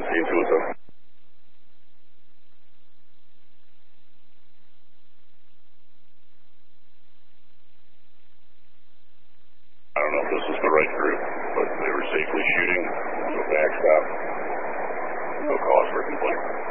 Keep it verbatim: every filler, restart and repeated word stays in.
into it. I don't know if this is the right group, but they were safely shooting, so backstop, no cause for complaint.